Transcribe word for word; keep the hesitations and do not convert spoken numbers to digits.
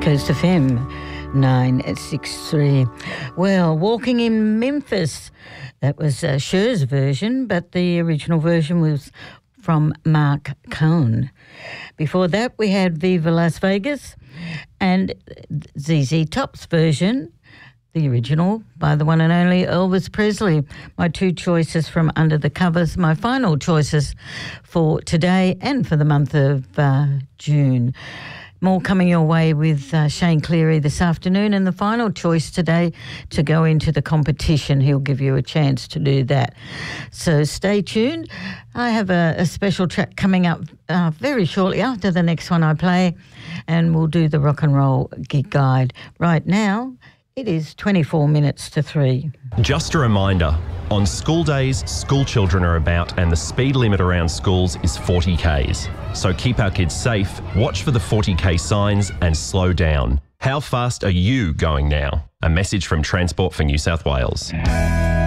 Coast F M nine sixty-three. Well, Walking in Memphis, that was uh, Cher's version, but the original version was from Mark Cohn. Before that, we had Viva Las Vegas and Z Z Top's version, the original, by the one and only Elvis Presley. My two choices from Under the Covers, my final choices for today and for the month of uh, June. More coming your way with uh, Shane Cleary this afternoon, and the final choice today to go into the competition. He'll give you a chance to do that. So stay tuned. I have a, a special track coming up uh, very shortly after the next one I play, and we'll do the rock and roll gig guide. Right now, it is twenty-four minutes to three. Just a reminder, on school days, school children are about and the speed limit around schools is forty kays. So keep our kids safe, watch for the forty k signs and slow down. How fast are you going now? A message from Transport for New South Wales.